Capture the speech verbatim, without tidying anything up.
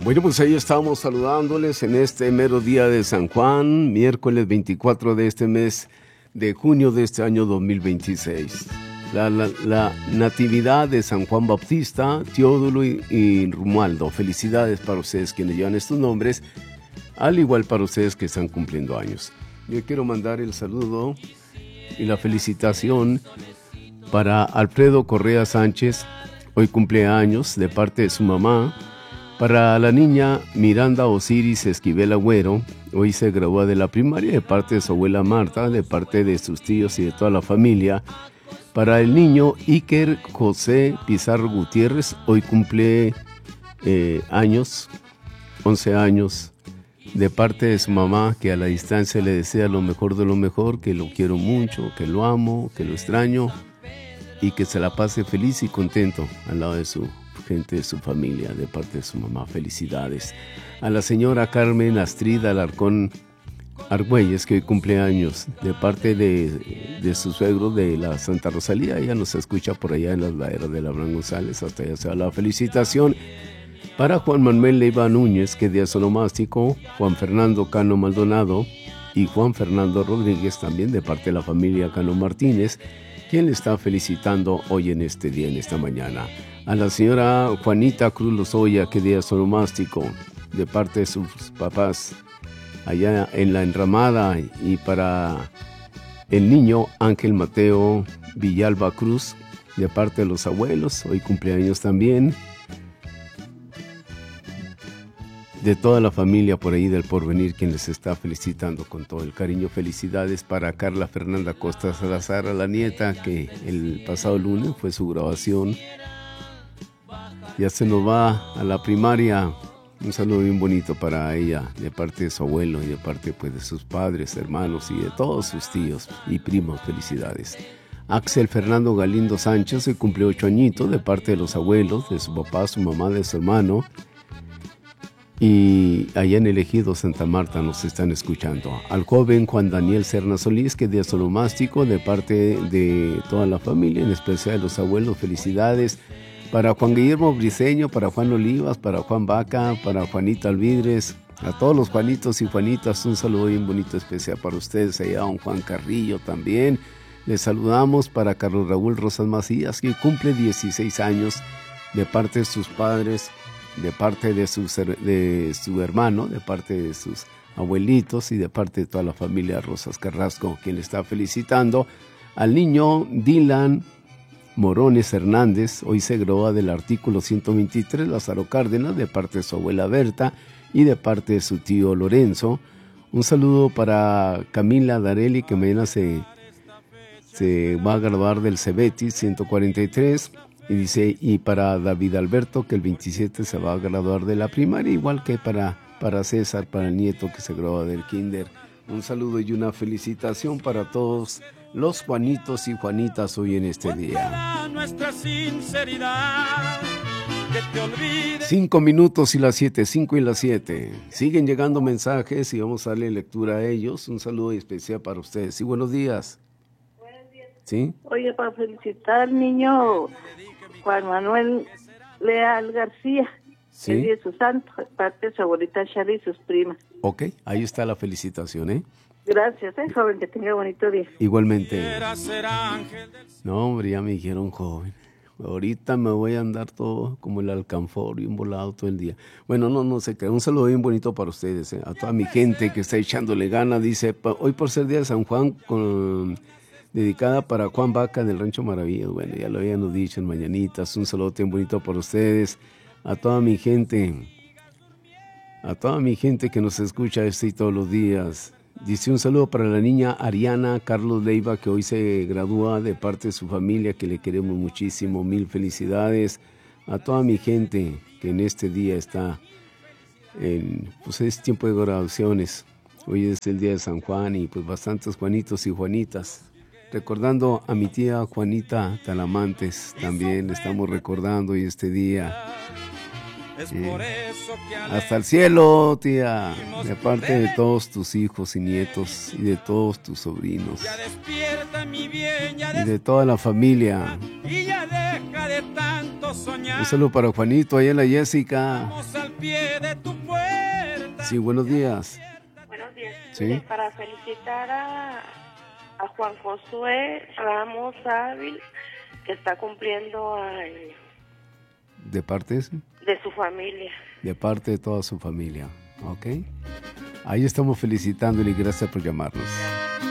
Bueno, pues ahí estamos saludándoles en este mero día de San Juan, miércoles veinticuatro de este mes de junio de este año dos mil veintiséis. La, la, la natividad de San Juan Bautista, Teodulo y, y Romualdo. Felicidades para ustedes quienes llevan estos nombres, al igual para ustedes que están cumpliendo años. Yo quiero mandar el saludo y la felicitación para Alfredo Correa Sánchez, hoy cumpleaños de parte de su mamá. Para la niña Miranda Osiris Esquivel Agüero, hoy se gradúa de la primaria de parte de su abuela Marta, de parte de sus tíos y de toda la familia. Para el niño Iker José Pizarro Gutiérrez, hoy cumple eh, años, once años, de parte de su mamá, que a la distancia le desea lo mejor de lo mejor, que lo quiero mucho, que lo amo, que lo extraño y que se la pase feliz y contento al lado de su gente, de su familia, de parte de su mamá. Felicidades. A la señora Carmen Astrid Alarcón Argüelles, que hoy cumple años, de parte de, de su suegro de la Santa Rosalía. Ella nos escucha por allá en las laderas de Abraham González. Hasta allá se da la felicitación. Para Juan Manuel Leiva Núñez, que día sonomástico, Juan Fernando Cano Maldonado y Juan Fernando Rodríguez, también de parte de la familia Cano Martínez, quien le está felicitando hoy en este día, en esta mañana. A la señora Juanita Cruz Lozoya, que día sonomástico, de parte de sus papás, allá en La Enramada. Y para el niño Ángel Mateo Villalba Cruz, de parte de los abuelos, hoy cumpleaños también. De toda la familia por ahí del Porvenir, quien les está felicitando con todo el cariño. Felicidades para Carla Fernanda Costa Salazar, a la nieta, que el pasado lunes fue su graduación. Ya se nos va a la primaria. Un saludo bien bonito para ella, de parte de su abuelo y de parte pues, de sus padres, hermanos y de todos sus tíos y primos. Felicidades. Axel Fernando Galindo Sánchez hoy cumple ocho añitos, de parte de los abuelos, de su papá, su mamá, de su hermano. Y allá en el Ejido Santa Marta nos están escuchando. Al joven Juan Daniel Serna Solís, que es día sonomástico, de parte de toda la familia, en especial de los abuelos. Felicidades. Para Juan Guillermo Briceño, para Juan Olivas, para Juan Vaca, para Juanita Alvidres, a todos los Juanitos y Juanitas, un saludo bien bonito especial para ustedes. Allá a don Juan Carrillo también. Les saludamos. Para Carlos Raúl Rosas Macías, que cumple dieciséis años, de parte de sus padres, de parte de, sus, de su hermano, de parte de sus abuelitos y de parte de toda la familia Rosas Carrasco, quien le está felicitando. Al niño Dylan Morones Hernández, hoy se gradúa del artículo ciento veintitrés, Lázaro Cárdenas, de parte de su abuela Berta y de parte de su tío Lorenzo. Un saludo para Camila Darelli, que mañana se, se va a graduar del Cebetis ciento cuarenta y tres. Y dice, y para David Alberto, que el veintisiete se va a graduar de la primaria, igual que para, para César, para el nieto que se gradúa del kinder. Un saludo y una felicitación para todos los Juanitos y Juanitas hoy en este día. Nuestra sinceridad, que te olvide. Cinco minutos y las siete, cinco y las siete. Siguen llegando mensajes y vamos a darle lectura a ellos. Un saludo especial para ustedes. Y buenos días. Buenos días. ¿Sí? Oye, para felicitar al niño Juan Manuel Leal García, ¿sí? El día de su santo, parte de su abuelita Shari y sus primas. Ok, ahí está la felicitación, ¿eh? Gracias, eh, joven, que tenga bonito día. Igualmente. No, hombre, ya me dijeron joven. Ahorita me voy a andar todo como el alcanfor y un volado todo el día. Bueno, no, no sé qué. Un saludo bien bonito para ustedes, ¿eh? A toda mi gente que está echándole gana. Dice, hoy por ser día de San Juan, con... dedicada para Juan Vaca del Rancho Maravillas. Bueno, ya lo habíamos dicho en mañanitas. Un saludo bien bonito para ustedes. A toda mi gente, a toda mi gente que nos escucha este y todos los días. Dice un saludo para la niña Ariana Carlos Leiva, que hoy se gradúa, de parte de su familia, que le queremos muchísimo. Mil felicidades a toda mi gente que en este día está en, pues es tiempo de graduaciones. Hoy es el día de San Juan y pues bastantes Juanitos y Juanitas. Recordando a mi tía Juanita Talamantes, también estamos recordando hoy este día. Eh, hasta el cielo, tía, de parte de todos tus hijos y nietos y de todos tus sobrinos y de toda la familia. Y ya deja de tanto puedo soñar. Un saludo para Juanito, ahí en la Jessica. Vamos al pie de tu puerta. Sí, buenos días. Buenos días. Sí. Mire, para felicitar a, a Juan Josué Ramos Ávila, que está cumpliendo años, ¿De parte ese? de su familia. De parte de toda su familia, ¿ok? Ahí estamos felicitándole y gracias por llamarnos.